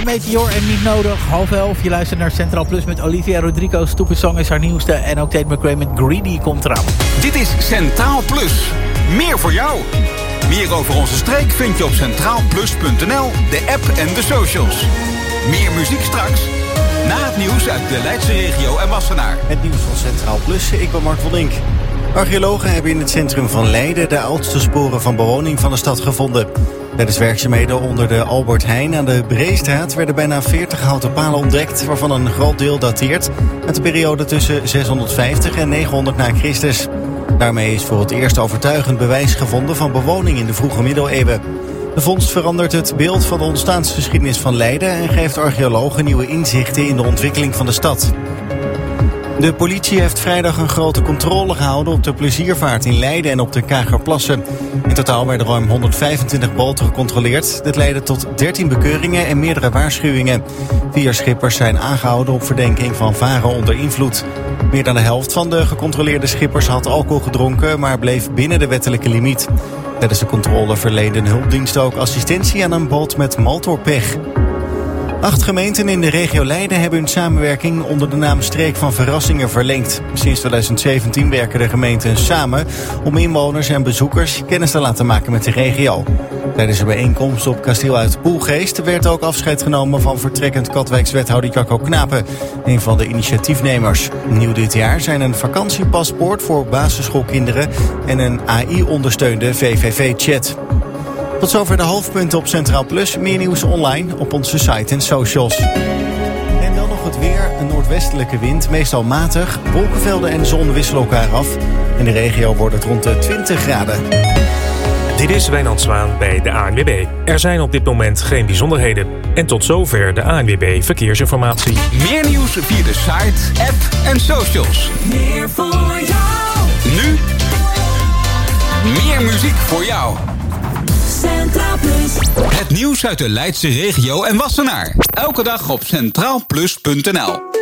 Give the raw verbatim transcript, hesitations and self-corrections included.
Meteor en Niet Nodig, half elf. Je luistert naar Centraal Plus met Olivia Rodrigo. Stupid Song is haar nieuwste. En ook Tate McRae met Greedy komt eraan. Dit is Centraal Plus. Meer voor jou. Meer over onze streek vind je op centraal plus punt n l, de app en de socials. Meer muziek straks. Na het nieuws uit de Leidse regio en Wassenaar. Het nieuws van Centraal Plus, ik ben Mark van Dink. Archeologen hebben in het centrum van Leiden de oudste sporen van bewoning van de stad gevonden. Tijdens werkzaamheden onder de Albert Heijn aan de Breestraat werden bijna veertig houten palen ontdekt, waarvan een groot deel dateert uit de periode tussen zeshonderdvijftig en negenhonderd na Christus. Daarmee is voor het eerst overtuigend bewijs gevonden van bewoning in de vroege middeleeuwen. De vondst verandert het beeld van de ontstaansgeschiedenis van Leiden en geeft archeologen nieuwe inzichten in de ontwikkeling van de stad. De politie heeft vrijdag een grote controle gehouden op de pleziervaart in Leiden en op de Kagerplassen. In totaal werden ruim honderdvijfentwintig boten gecontroleerd. Dit leidde tot dertien bekeuringen en meerdere waarschuwingen. Vier schippers zijn aangehouden op verdenking van varen onder invloed. Meer dan de helft van de gecontroleerde schippers had alcohol gedronken, maar bleef binnen de wettelijke limiet. Tijdens de controle verleende hulpdiensten ook assistentie aan een boot met motorpech. Acht gemeenten in de regio Leiden hebben hun samenwerking onder de naam Streek van Verrassingen verlengd. Sinds twintig zeventien werken de gemeenten samen om inwoners en bezoekers kennis te laten maken met de regio. Tijdens een bijeenkomst op Kasteel uit Poelgeest werd ook afscheid genomen van vertrekkend Katwijks wethouder Jacco Knapen, een van de initiatiefnemers. Nieuw dit jaar zijn een vakantiepaspoort voor basisschoolkinderen en een A I-ondersteunde V V V-chat. Tot zover de hoofdpunten op Centraal Plus. Meer nieuws online op onze site en socials. En dan nog het weer. Een noordwestelijke wind, meestal matig. Wolkenvelden en zon wisselen elkaar af. In de regio wordt het rond de twintig graden. Dit is Wijnand Zwaan bij de A N W B. Er zijn op dit moment geen bijzonderheden. En tot zover de A N W B Verkeersinformatie. Meer nieuws via de site, app en socials. Meer voor jou. Nu meer muziek voor jou. Centraal Plus. Het nieuws uit de Leidse regio en Wassenaar. Elke dag op centraal plus punt n l.